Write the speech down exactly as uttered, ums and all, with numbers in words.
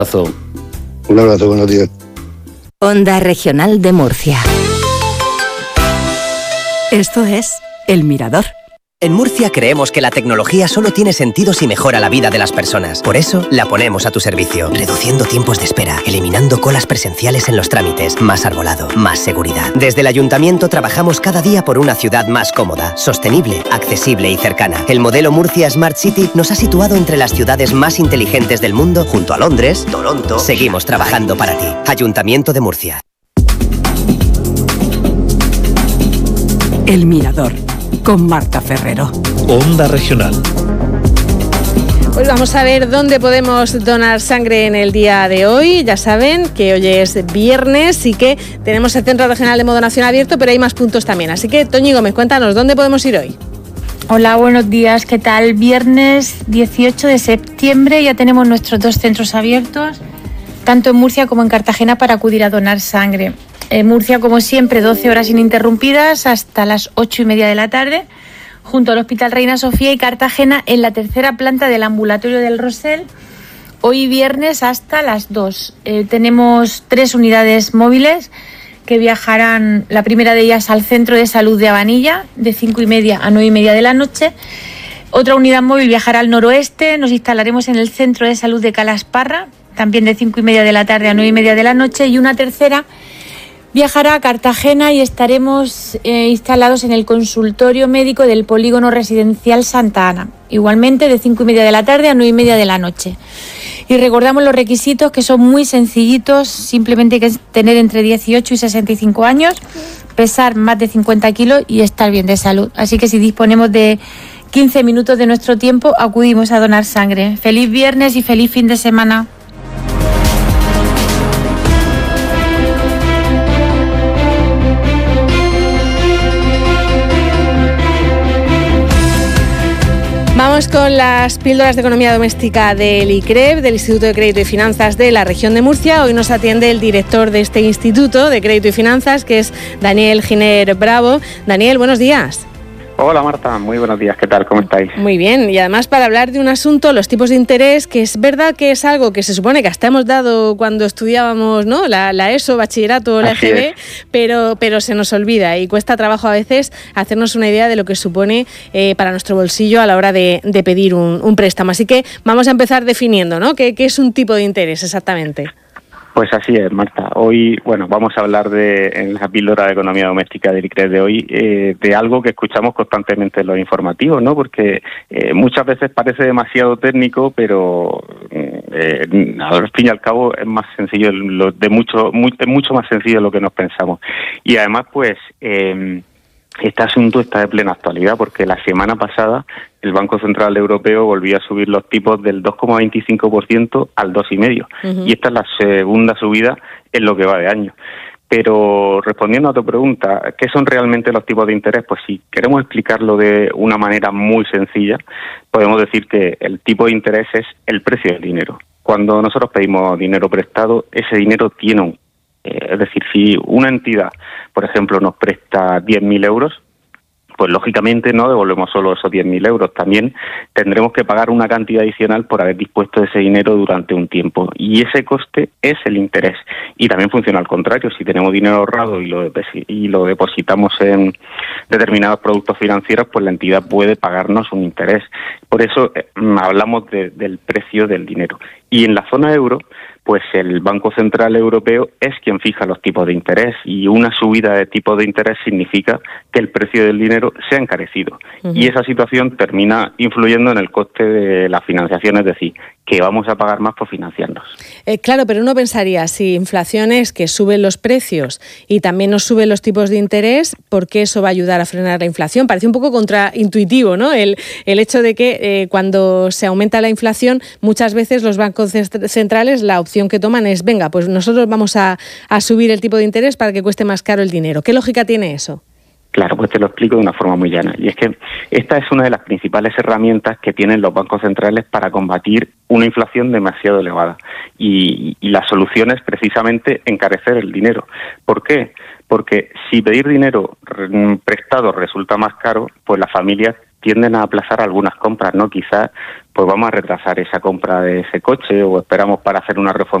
Un abrazo, buenos días. Onda Regional de Murcia. Esto es El Mirador. En Murcia creemos que la tecnología solo tiene sentido si mejora la vida de las personas. Por eso la ponemos a tu servicio, reduciendo tiempos de espera, eliminando colas presenciales en los trámites, más arbolado, más seguridad. Desde el Ayuntamiento trabajamos cada día por una ciudad más cómoda, sostenible, accesible y cercana. El modelo Murcia Smart City nos ha situado entre las ciudades más inteligentes del mundo, junto a Londres, Toronto. Seguimos trabajando para ti. Ayuntamiento de Murcia. El Mirador, con Marta Ferrero. Onda Regional. Pues vamos a ver dónde podemos donar sangre en el día de hoy. Ya saben que hoy es viernes y que tenemos el Centro Regional de Modonación abierto, pero hay más puntos también. Así que, Toñi Gómez, cuéntanos, ¿dónde podemos ir hoy? Hola, buenos días. ¿Qué tal? Viernes dieciocho de septiembre ya tenemos nuestros dos centros abiertos, tanto en Murcia como en Cartagena, para acudir a donar sangre. En Murcia, como siempre, doce horas ininterrumpidas hasta las ocho y media de la tarde, junto al Hospital Reina Sofía, y Cartagena en la tercera planta del ambulatorio del Rosell, hoy viernes hasta las dos. Eh, tenemos tres unidades móviles que viajarán, la primera de ellas al Centro de Salud de Abanilla, de cinco y media a nueve y media de la noche. Otra unidad móvil viajará al noroeste, nos instalaremos en el Centro de Salud de Calasparra, también de cinco y media de la tarde a nueve y media de la noche, y una tercera viajará a Cartagena y estaremos eh, instalados en el consultorio médico del Polígono Residencial Santa Ana, igualmente de cinco y media de la tarde a nueve y media de la noche. Y recordamos los requisitos, que son muy sencillitos, simplemente hay que tener entre dieciocho y sesenta y cinco años, pesar más de cincuenta kilos y estar bien de salud. Así que si disponemos de quince minutos de nuestro tiempo, acudimos a donar sangre. Feliz viernes y feliz fin de semana. Vamos con las píldoras de economía doméstica del I C R E F, del Instituto de Crédito y Finanzas de la región de Murcia. Hoy nos atiende el director de este Instituto de Crédito y Finanzas, que es Daniel Giner Bravo. Daniel, buenos días. Hola Marta, muy buenos días, ¿qué tal? ¿Cómo estáis? Muy bien, y además para hablar de un asunto, los tipos de interés, que es verdad que es algo que se supone que hasta hemos dado cuando estudiábamos, ¿no? la, la ESO, bachillerato, la E G B, pero, pero se nos olvida y cuesta trabajo a veces hacernos una idea de lo que supone eh, para nuestro bolsillo a la hora de, de pedir un, un préstamo. Así que vamos a empezar definiendo, ¿no? ¿Qué, qué es un tipo de interés exactamente? Pues así es, Marta. Hoy, bueno, vamos a hablar de, en la píldora de economía doméstica del I C R E F de hoy, eh, de algo que escuchamos constantemente en los informativos, ¿no? Porque eh, muchas veces parece demasiado técnico, pero eh, al fin y al cabo es más sencillo, lo, de mucho, muy, es mucho más sencillo de lo que nos pensamos. Y además, pues, eh, este asunto está de plena actualidad, porque la semana pasada el Banco Central Europeo volvió a subir los tipos del dos coma veinticinco por ciento al dos coma cinco por ciento. Uh-huh. Y esta es la segunda subida en lo que va de año. Pero respondiendo a tu pregunta, ¿qué son realmente los tipos de interés? Pues si queremos explicarlo de una manera muy sencilla, podemos decir que el tipo de interés es el precio del dinero. Cuando nosotros pedimos dinero prestado, ese dinero tiene un Eh, es decir, si una entidad, por ejemplo, nos presta diez mil euros, pues lógicamente no devolvemos solo esos diez mil euros, también tendremos que pagar una cantidad adicional por haber dispuesto de ese dinero durante un tiempo. Y ese coste es el interés. Y también funciona al contrario, si tenemos dinero ahorrado y lo, y lo depositamos en determinados productos financieros, pues la entidad puede pagarnos un interés. Por eso eh, hablamos de, del precio del dinero. Y en la zona euro, pues el Banco Central Europeo es quien fija los tipos de interés, y una subida de tipos de interés significa que el precio del dinero se ha encarecido. Uh-huh. Y esa situación termina influyendo en el coste de la financiación, es decir, que vamos a pagar más por financiarnos. Eh, claro, pero uno pensaría, si inflación es que suben los precios y también nos suben los tipos de interés, ¿por qué eso va a ayudar a frenar la inflación? Parece un poco contraintuitivo, ¿no? El, el hecho de que eh, cuando se aumenta la inflación, muchas veces los bancos centrales, la opción que toman es, venga, pues nosotros vamos a, a subir el tipo de interés para que cueste más caro el dinero. ¿Qué lógica tiene eso? Claro, pues te lo explico de una forma muy llana. Y es que esta es una de las principales herramientas que tienen los bancos centrales para combatir una inflación demasiado elevada. Y, y la solución es precisamente encarecer el dinero. ¿Por qué? Porque si pedir dinero prestado resulta más caro, pues las familias tienden a aplazar algunas compras, ¿no? Quizás pues vamos a retrasar esa compra de ese coche o esperamos para hacer una reforma